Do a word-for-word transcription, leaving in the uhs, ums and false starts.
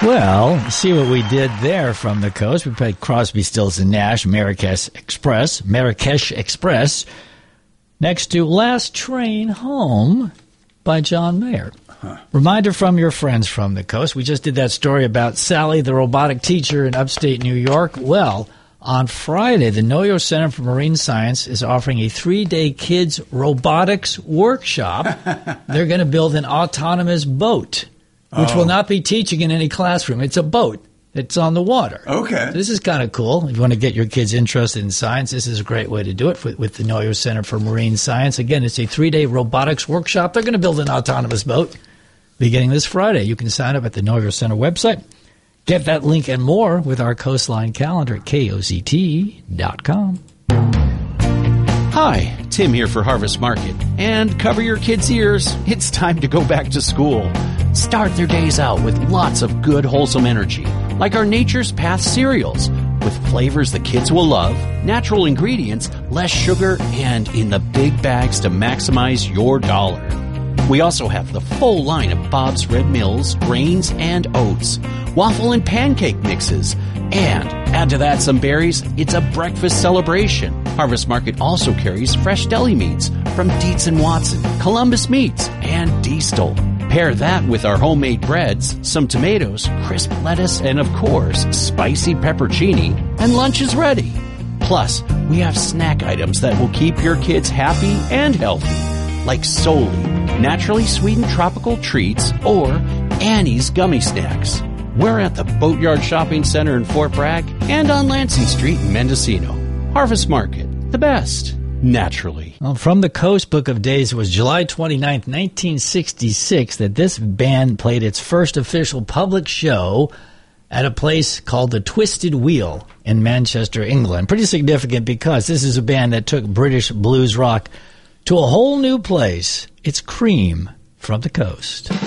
Well, see what we did there from the coast. We played Crosby, Stills and Nash, Marrakesh Express, Marrakesh Express, next to Last Train Home by John Mayer. Huh. Reminder from your friends from the coast. We just did that story about Sally, the robotic teacher in upstate New York. Well, on Friday, the Noyo Center for Marine Science is offering a three-day kids robotics workshop. They're going to build an autonomous boat, which oh. will not be teaching in any classroom. It's a boat. It's on the water. Okay. This is kind of cool. If you want to get your kids interested in science, this is a great way to do it with, with the Noyo Center for Marine Science. Again, it's a three-day robotics workshop. They're going to build an autonomous boat beginning this Friday. You can sign up at the Noyo Center website. Get that link and more with our Coastline calendar at K O Z T dot com. Hi, Tim here for Harvest Market. And cover your kids' ears. It's time to go back to school. Start their days out with lots of good, wholesome energy, like our Nature's Path cereals, with flavors the kids will love, natural ingredients, less sugar, and in the big bags to maximize your dollar. We also have the full line of Bob's Red Mills, grains, and oats, waffle and pancake mixes, and add to that some berries, it's a breakfast celebration. Harvest Market also carries fresh deli meats from Dietz and Watson, Columbus Meats, and Diestel. Pair that with our homemade breads, some tomatoes, crisp lettuce, and of course, spicy peppercini, and lunch is ready. Plus, we have snack items that will keep your kids happy and healthy, like Soli, naturally sweetened tropical treats, or Annie's gummy snacks. We're at the Boatyard Shopping Center in Fort Bragg and on Lansing Street in Mendocino. Harvest Market, the best, naturally. Well, from the Coast Book of Days, it was July twenty-ninth, nineteen sixty-six, that this band played its first official public show at a place called the Twisted Wheel in Manchester, England. Pretty significant because this is a band that took British blues rock to a whole new place. It's Cream from the Coast.